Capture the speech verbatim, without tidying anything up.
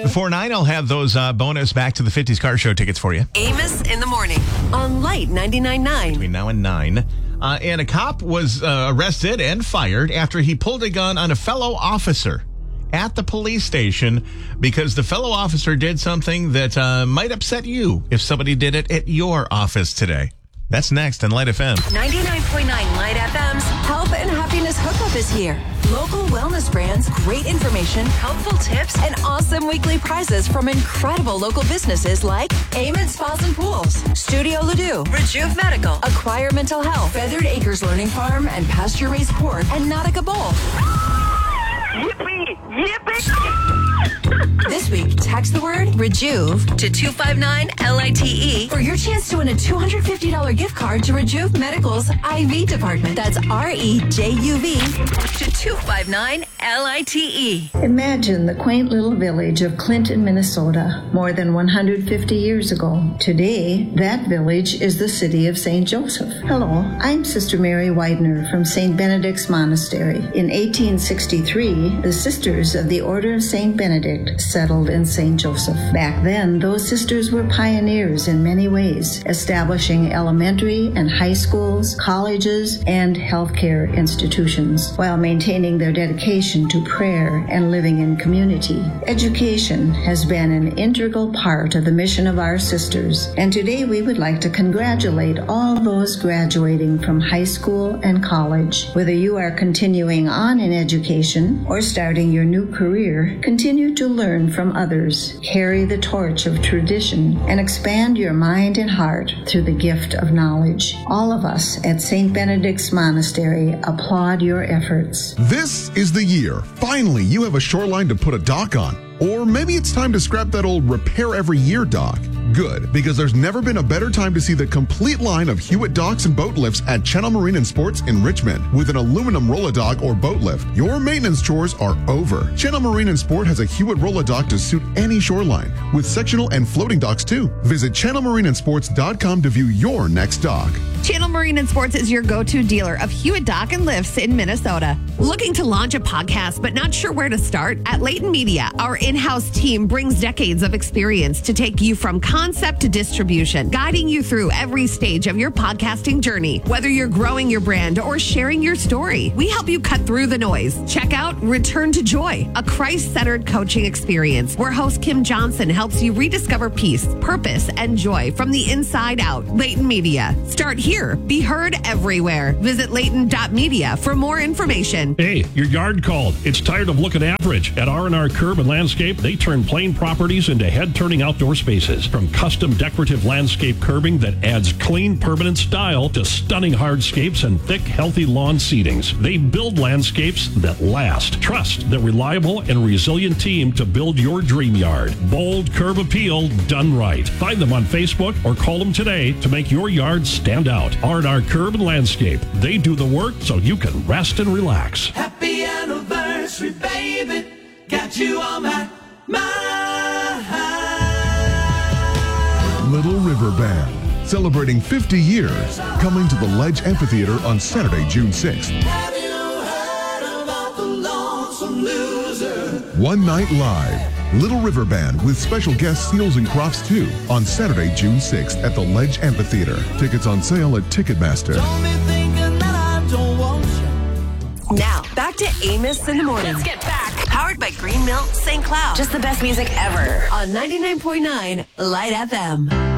Before nine, I'll have those uh, bonus Back to the fifties Car Show tickets for you. Amos in the morning on Light ninety-nine point nine. Between now and nine. Uh, and a cop was uh, arrested and fired after he pulled a gun on a fellow officer at the police station because the fellow officer did something that uh, might upset you if somebody did it at your office today. That's next on Light F M. ninety-nine point nine Light F M's Health and Happiness Hookup is here. Local wellness brands, great information, helpful tips, and awesome weekly prizes from incredible local businesses like Amen Spas and Pools, Studio Ladue, Rejuve Medical, Acquire Mental Health, Feathered Acres Learning Farm, and Pasture Raised Pork, and Nautica Bowl. Yippee! Yippee! This week, text the word Rejuve to two five nine L I T E for your chance to win a two hundred fifty dollars gift card to Rejuve Medical's I V department. That's R E J U V to two five nine L I T E. Imagine the quaint little village of Clinton, Minnesota, more than one hundred fifty years ago. Today, that village is the city of Saint Joseph. Hello, I'm Sister Mary Widener from Saint Benedict's Monastery. In eighteen sixty-three, the Sisters of the Order of Saint Benedict settled in Saint Joseph. Back then, those sisters were pioneers in many ways, establishing elementary and high schools, colleges, and healthcare institutions, while maintaining their dedication to prayer and living in community. Education has been an integral part of the mission of our sisters, and today we would like to congratulate all those graduating from high school and college. Whether you are continuing on in education or starting your new career, continue to learn from others, carry the torch of tradition, and expand your mind and heart through the gift of knowledge. All of us at Saint Benedict's Monastery applaud your efforts. This is the year. Finally, you have a shoreline to put a dock on. Or maybe it's time to scrap that old repair every year dock. Good, because there's never been a better time to see the complete line of Hewitt docks and boat lifts at Channel Marine and Sports in Richmond. With an aluminum roll-a-dock or boat lift, your maintenance chores are over. Channel Marine and Sport has a Hewitt roll-a-dock to suit any shoreline, with sectional and floating docks too. Visit channel marine and sports dot com to view your next dock. Channel Marine and Sports is your go-to dealer of Hewitt Dock and Lifts in Minnesota. Looking to launch a podcast but not sure where to start? At Layton Media, our in-house team brings decades of experience to take you from concept to distribution, guiding you through every stage of your podcasting journey. Whether you're growing your brand or sharing your story, we help you cut through the noise. Check out Return to Joy, a Christ-centered coaching experience where host Kim Johnson helps you rediscover peace, purpose, and joy from the inside out. Layton Media. Start here. Be heard everywhere. Visit layton dot media for more information. Hey, your yard called. It's tired of looking average. At R and R Curb and Landscape, they turn plain properties into head-turning outdoor spaces. From custom decorative landscape curbing that adds clean, permanent style to stunning hardscapes and thick, healthy lawn seatings. They build landscapes that last. Trust the reliable and resilient team to build your dream yard. Bold curb appeal done right. Find them on Facebook or call them today to make your yard stand out. R and R Curb and Landscape. They do the work so you can rest and relax. Happy anniversary, baby. Got you on my mind. Little River Band, celebrating fifty years, coming to the Ledge Amphitheater on Saturday, June sixth. Have you heard about the Lonesome Loser? One night live. Little River Band with special guest Seals and Crofts two on Saturday, June sixth at the Ledge Amphitheater. Tickets on sale at Ticketmaster. Don't be thinking that I don't want you. Now, back to Amos in the morning. Let's get back. Powered by Green Milk Saint Cloud. Just the best music ever. On ninety-nine point nine Light F M.